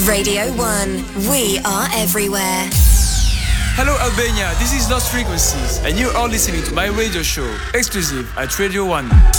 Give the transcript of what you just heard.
Radio 1, we are everywhere. Hello Albania, this is Lost Frequencies and you are listening to my radio show, exclusive at Radio 1.